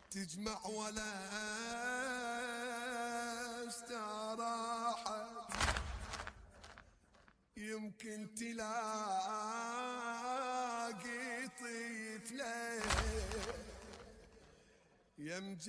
تجمع ولا استراحت، يمكن تلاقي طيف ليه يا